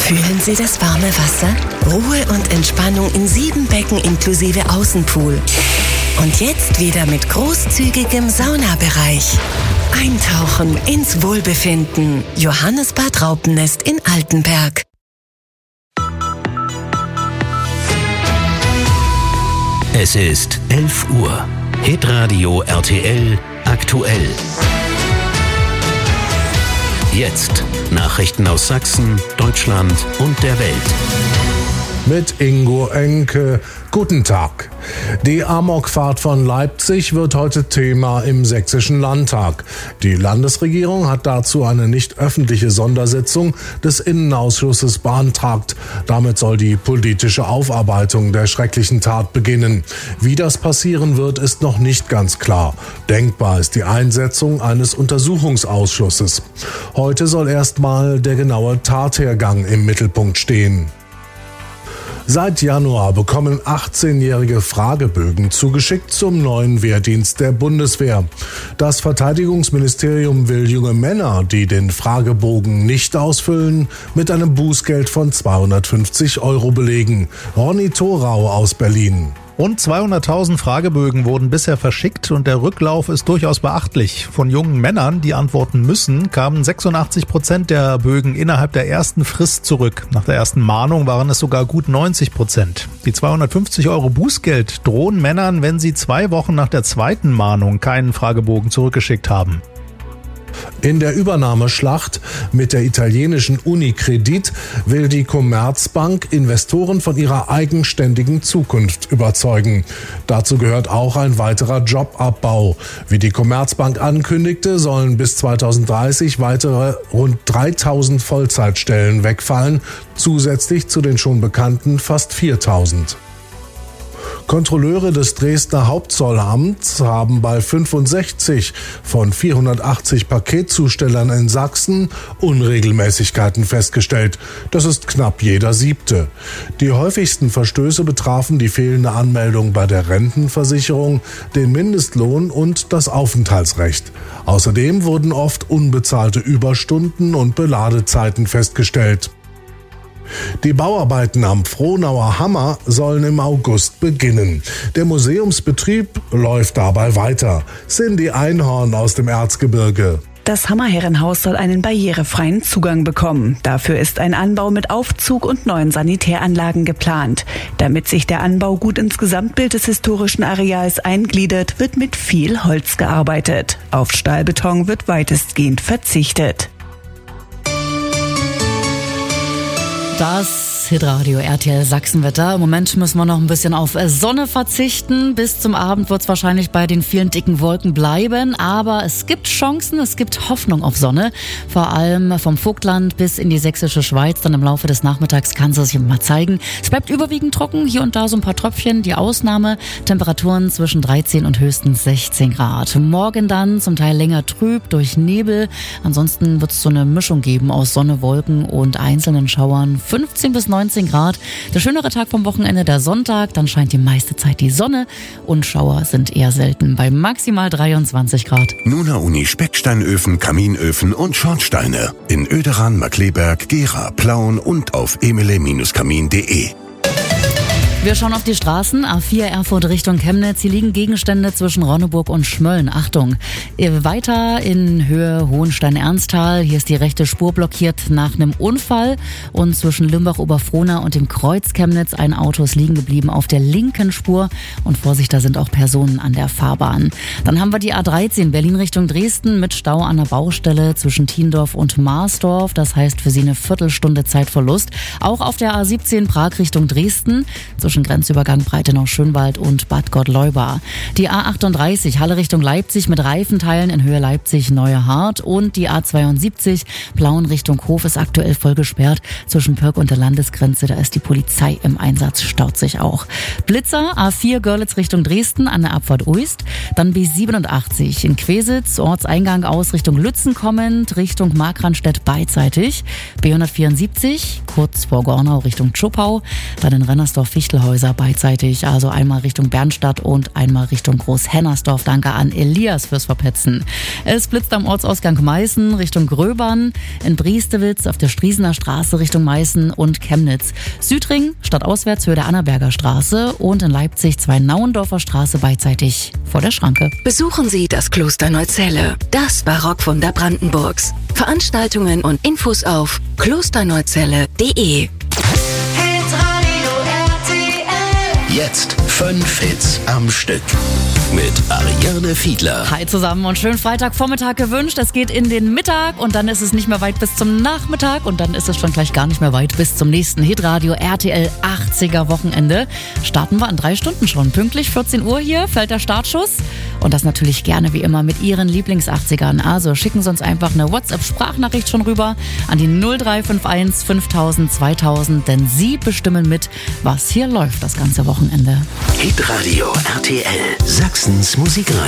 Fühlen Sie das warme Wasser? Ruhe und Entspannung in 7 Becken inklusive Außenpool. Und jetzt wieder mit großzügigem Saunabereich. Eintauchen ins Wohlbefinden. Johannesbad Raupennest in Altenberg. Es ist 11 Uhr. Hitradio RTL aktuell. Jetzt Nachrichten aus Sachsen, Deutschland und der Welt. Mit Ingo Enke. Guten Tag. Die Amokfahrt von Leipzig wird heute Thema im Sächsischen Landtag. Die Landesregierung hat dazu eine nicht öffentliche Sondersitzung des Innenausschusses beantragt. Damit soll die politische Aufarbeitung der schrecklichen Tat beginnen. Wie das passieren wird, ist noch nicht ganz klar. Denkbar ist die Einsetzung eines Untersuchungsausschusses. Heute soll erstmal der genaue Tathergang im Mittelpunkt stehen. Seit Januar bekommen 18-Jährige Fragebögen zugeschickt zum neuen Wehrdienst der Bundeswehr. Das Verteidigungsministerium will junge Männer, die den Fragebogen nicht ausfüllen, mit einem Bußgeld von 250 € belegen. Ronny Thorau aus Berlin. Rund 200.000 Fragebögen wurden bisher verschickt und der Rücklauf ist durchaus beachtlich. Von jungen Männern, die antworten müssen, kamen 86% der Bögen innerhalb der ersten Frist zurück. Nach der ersten Mahnung waren es sogar gut 90%. Die 250 € Bußgeld drohen Männern, wenn sie 2 Wochen nach der zweiten Mahnung keinen Fragebogen zurückgeschickt haben. In der Übernahmeschlacht mit der italienischen Unicredit will die Commerzbank Investoren von ihrer eigenständigen Zukunft überzeugen. Dazu gehört auch ein weiterer Jobabbau. Wie die Commerzbank ankündigte, sollen bis 2030 weitere rund 3.000 Vollzeitstellen wegfallen, zusätzlich zu den schon bekannten fast 4.000. Kontrolleure des Dresdner Hauptzollamts haben bei 65 von 480 Paketzustellern in Sachsen Unregelmäßigkeiten festgestellt. Das ist knapp jeder 7. Die häufigsten Verstöße betrafen die fehlende Anmeldung bei der Rentenversicherung, den Mindestlohn und das Aufenthaltsrecht. Außerdem wurden oft unbezahlte Überstunden und Beladezeiten festgestellt. Die Bauarbeiten am Frohnauer Hammer sollen im August beginnen. Der Museumsbetrieb läuft dabei weiter. Cindy Einhorn aus dem Erzgebirge. Das Hammerherrenhaus soll einen barrierefreien Zugang bekommen. Dafür ist ein Anbau mit Aufzug und neuen Sanitäranlagen geplant. Damit sich der Anbau gut ins Gesamtbild des historischen Areals eingliedert, wird mit viel Holz gearbeitet. Auf Stahlbeton wird weitestgehend verzichtet. Das Hitradio RTL Sachsenwetter. Im Moment müssen wir noch ein bisschen auf Sonne verzichten. Bis zum Abend wird es wahrscheinlich bei den vielen dicken Wolken bleiben. Aber es gibt Chancen, es gibt Hoffnung auf Sonne. Vor allem vom Vogtland bis in die sächsische Schweiz. Dann im Laufe des Nachmittags kann es sich mal zeigen. Es bleibt überwiegend trocken. Hier und da so ein paar Tröpfchen. Die Ausnahme, Temperaturen zwischen 13 und höchstens 16 Grad. Morgen dann zum Teil länger trüb durch Nebel. Ansonsten wird es so eine Mischung geben aus Sonne, Wolken und einzelnen Schauern. 15 bis 19 Grad. Der schönere Tag vom Wochenende, der Sonntag, dann scheint die meiste Zeit die Sonne und Schauer sind eher selten bei maximal 23 Grad. Nuna Uni Specksteinöfen, Kaminöfen und Schornsteine in Oederan, Markkleeberg, Gera, Plauen und auf emele-kamin.de. Wir schauen auf die Straßen. A4 Erfurt Richtung Chemnitz. Hier liegen Gegenstände zwischen Ronneburg und Schmölln. Achtung. Weiter in Höhe Hohenstein-Ernsthal. Hier ist die rechte Spur blockiert nach einem Unfall. Und zwischen Limbach-Oberfrohna und dem Kreuz Chemnitz ein Auto ist liegen geblieben auf der linken Spur. Und Vorsicht, da sind auch Personen an der Fahrbahn. Dann haben wir die A13 Berlin Richtung Dresden mit Stau an der Baustelle zwischen Thiendorf und Marsdorf. Das heißt für Sie eine Viertelstunde Zeitverlust. Auch auf der A17 Prag Richtung Dresden zwischen Grenzübergang Breitenau-Schönwald und Bad Gottleuba. Die A38 Halle Richtung Leipzig mit Reifenteilen in Höhe Leipzig-Neue Hart und die A72 Plauen Richtung Hof ist aktuell voll gesperrt. Zwischen Pörk und der Landesgrenze, da ist die Polizei im Einsatz, staut sich auch. Blitzer, A4 Görlitz Richtung Dresden an der Abfahrt Uist. Dann B87 in Quesitz, Ortseingang aus Richtung Lützen kommend, Richtung Markranstädt beidseitig. B174 kurz vor Gornau Richtung Tschuppau, dann in Rennersdorf-Fichtelhäuser beidseitig, also einmal Richtung Bernstadt und einmal Richtung Großhennersdorf. Danke an Elias fürs Verpetzen. Es blitzt am Ortsausgang Meißen Richtung Gröbern, in Briestewitz auf der Striesener Straße Richtung Meißen und Chemnitz. Südring, stadtauswärts Höhe der Annaberger Straße und in Leipzig Zwei-Nauendorfer Straße beidseitig vor der Schranke. Besuchen Sie das Kloster Neuzelle, das Barockwunder Brandenburgs. Veranstaltungen und Infos auf klosterneuzelle.de. Jetzt 5 Hits am Stück mit Ariane Fiedler. Hi zusammen und schönen Freitagvormittag gewünscht. Es geht in den Mittag und dann ist es nicht mehr weit bis zum Nachmittag und dann ist es schon gleich gar nicht mehr weit bis zum nächsten Hitradio RTL 80er Wochenende. Starten wir in 3 Stunden schon. Pünktlich 14 Uhr hier fällt der Startschuss und das natürlich gerne wie immer mit Ihren Lieblings-80ern. Also schicken Sie uns einfach eine WhatsApp-Sprachnachricht schon rüber an die 0351 5000 2000, denn Sie bestimmen mit, was hier läuft das ganze Wochenende. Hitradio RTL, Sachsens Musikradio.